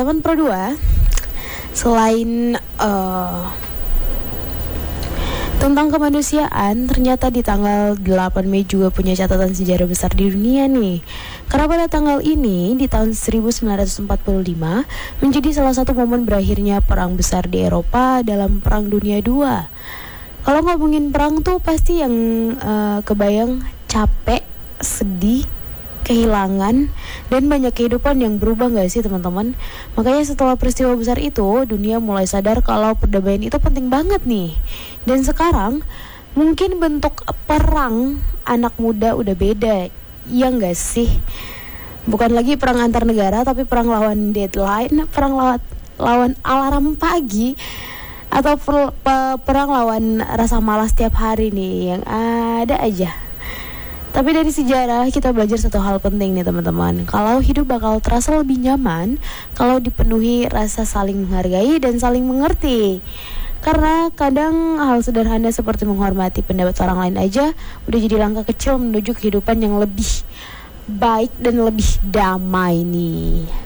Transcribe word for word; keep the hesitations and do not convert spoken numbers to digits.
teman-teman Pro dua, selain uh, tentang kemanusiaan, ternyata di tanggal delapan Mei juga punya catatan sejarah besar di dunia nih. Karena pada tanggal ini, di tahun seribu sembilan ratus empat puluh lima, menjadi salah satu momen berakhirnya perang besar di Eropa dalam Perang Dunia kedua. Kalau ngomongin perang tuh pasti yang uh, kebayang capek, sedih, kehilangan, dan banyak kehidupan yang berubah gak sih teman-teman? Makanya setelah peristiwa besar itu, dunia mulai sadar kalau perdamaian itu penting banget nih. Dan sekarang mungkin bentuk perang anak muda udah beda, iya gak sih? Bukan lagi perang antar negara, tapi perang lawan deadline, perang lawan, lawan alarm pagi, atau per, per, perang lawan rasa malas setiap hari nih yang ada aja. Tapi dari sejarah kita belajar satu hal penting nih teman-teman. Kalau hidup bakal terasa lebih nyaman kalau dipenuhi rasa saling menghargai dan saling mengerti. Karena kadang hal sederhana seperti menghormati pendapat orang lain aja udah jadi langkah kecil menuju kehidupan yang lebih baik dan lebih damai nih.